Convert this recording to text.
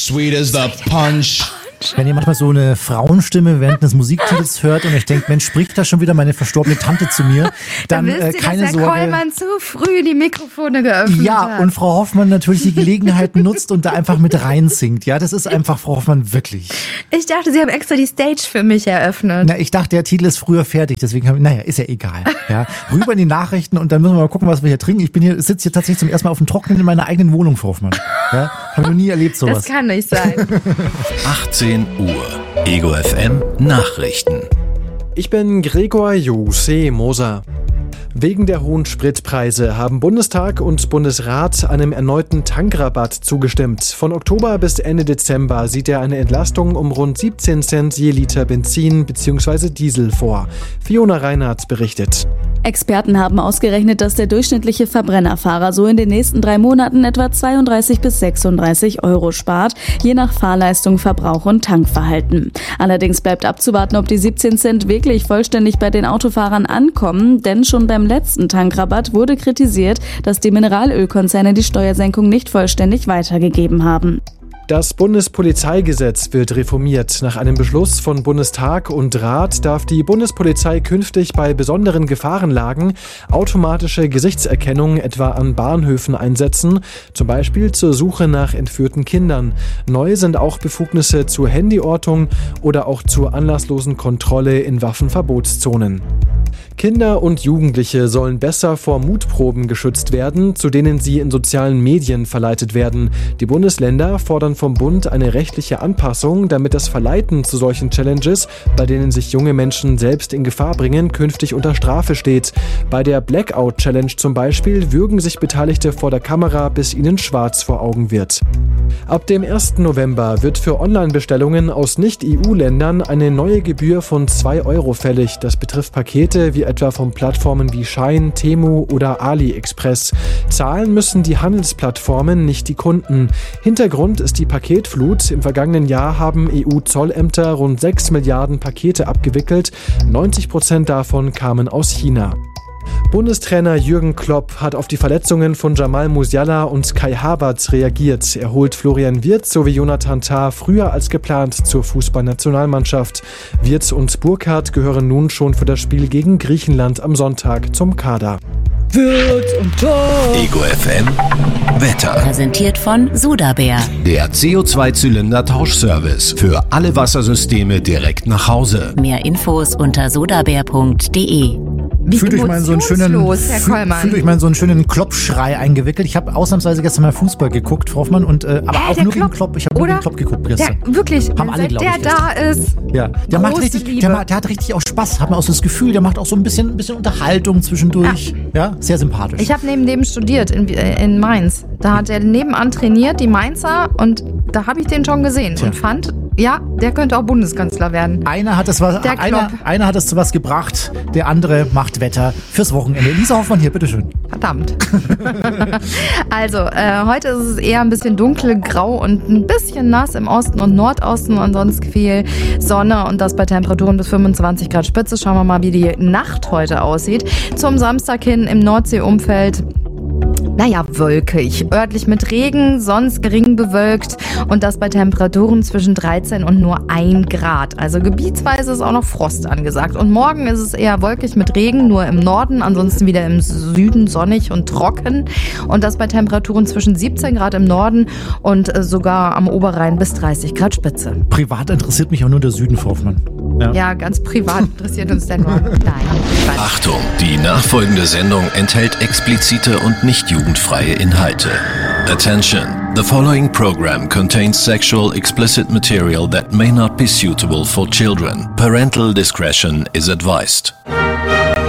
Sweet as the punch. Wenn ihr manchmal so eine Frauenstimme während des Musiktitels hört und euch denkt, Mensch, spricht da schon wieder meine verstorbene Tante zu mir, dann keine dass Sorge. Herr Kollmann zu früh die Mikrofone geöffnet hat. Ja, und Frau Hoffmann natürlich die Gelegenheit nutzt und da einfach mit reinsingt. Ja, das ist einfach Frau Hoffmann wirklich. Ich dachte, Sie haben extra die Stage für mich eröffnet. Na, ich dachte, der Titel ist früher fertig, deswegen ist ja egal. Ja, rüber in die Nachrichten und dann müssen wir mal gucken, was wir hier trinken. Ich sitze hier tatsächlich zum ersten Mal auf dem Trockenen in meiner eigenen Wohnung, Frau Hoffmann. Ja, habe ich noch nie erlebt sowas. Das kann nicht sein. 18 Uhr. Ego FM Nachrichten. Ich bin Gregor Jose Moser. Wegen der hohen Spritpreise haben Bundestag und Bundesrat einem erneuten Tankrabatt zugestimmt. Von Oktober bis Ende Dezember sieht er eine Entlastung um rund 17 Cent je Liter Benzin bzw. Diesel vor. Fiona Reinhardt berichtet. Experten haben ausgerechnet, dass der durchschnittliche Verbrennerfahrer so in den nächsten 3 Monaten etwa 32 bis 36 Euro spart, je nach Fahrleistung, Verbrauch und Tankverhalten. Allerdings bleibt abzuwarten, ob die 17 Cent wirklich vollständig bei den Autofahrern ankommen, denn schon beim letzten Tankrabatt wurde kritisiert, dass die Mineralölkonzerne die Steuersenkung nicht vollständig weitergegeben haben. Das Bundespolizeigesetz wird reformiert. Nach einem Beschluss von Bundestag und Rat darf die Bundespolizei künftig bei besonderen Gefahrenlagen automatische Gesichtserkennung etwa an Bahnhöfen einsetzen, zum Beispiel zur Suche nach entführten Kindern. Neu sind auch Befugnisse zur Handyortung oder auch zur anlasslosen Kontrolle in Waffenverbotszonen. Kinder und Jugendliche sollen besser vor Mutproben geschützt werden, zu denen sie in sozialen Medien verleitet werden. Die Bundesländer fordern vom Bund eine rechtliche Anpassung, damit das Verleiten zu solchen Challenges, bei denen sich junge Menschen selbst in Gefahr bringen, künftig unter Strafe steht. Bei der Blackout-Challenge zum Beispiel würgen sich Beteiligte vor der Kamera, bis ihnen schwarz vor Augen wird. Ab dem 1. November wird für Online-Bestellungen aus Nicht-EU-Ländern eine neue Gebühr von 2 Euro fällig. Das betrifft Pakete wie etwa von Plattformen wie Shein, Temu oder AliExpress. Zahlen müssen die Handelsplattformen, nicht die Kunden. Hintergrund ist die Paketflut. Im vergangenen Jahr haben EU-Zollämter rund 6 Milliarden Pakete abgewickelt. 90% davon kamen aus China. Bundestrainer Jürgen Klopp hat auf die Verletzungen von Jamal Musiala und Kai Havertz reagiert. Er holt Florian Wirtz sowie Jonathan Tah früher als geplant zur Fußballnationalmannschaft. Wirtz und Burkhardt gehören nun schon für das Spiel gegen Griechenland am Sonntag zum Kader. Wirtz und Tah. Ego FM Wetter. Präsentiert von Sudabär. Der CO2-Zylinder-Tauschservice für alle Wassersysteme direkt nach Hause. Mehr Infos unter sudabär.de. Fühlt euch mal in so einen schönen Klopp-Schrei eingewickelt. Ich habe ausnahmsweise gestern mal Fußball geguckt, Frau Hoffmann, und aber auch nur gegen Klopp. Ich habe nur gegen Klopp geguckt gestern. Wirklich, haben alle, glaube ich. Der da ist. Ja, der hat richtig auch Spaß. Hat man auch so das Gefühl, der macht auch so ein bisschen Unterhaltung zwischendurch. Ja, sehr sympathisch. Ich habe neben dem studiert in Mainz. Da hat er nebenan trainiert, die Mainzer, und da habe ich den schon gesehen und fand, ja, der könnte auch Bundeskanzler werden. Einer hat es zu was gebracht, der andere macht Wetter fürs Wochenende. Lisa Hoffmann hier, bitteschön. Verdammt. Also, heute ist es eher ein bisschen dunkel, grau und ein bisschen nass im Osten und Nordosten und sonst viel Sonne und das bei Temperaturen bis 25 Grad Spitze. Schauen wir mal, wie die Nacht heute aussieht. Zum Samstag hin im Nordseeumfeld. Naja, wolkig. Örtlich mit Regen, sonst gering bewölkt und das bei Temperaturen zwischen 13 und nur 1 Grad. Also gebietsweise ist auch noch Frost angesagt. Und morgen ist es eher wolkig mit Regen, nur im Norden, ansonsten wieder im Süden sonnig und trocken. Und das bei Temperaturen zwischen 17 Grad im Norden und sogar am Oberrhein bis 30 Grad Spitze. Privat interessiert mich auch nur der Süden, Frau Hoffmann. Ja, ganz privat interessiert uns der Norden. Nein. Achtung, die nachfolgende Sendung enthält explizite und nicht jugendfreie Inhalte. Attention, the following program contains sexual explicit material that may not be suitable for children. Parental discretion is advised.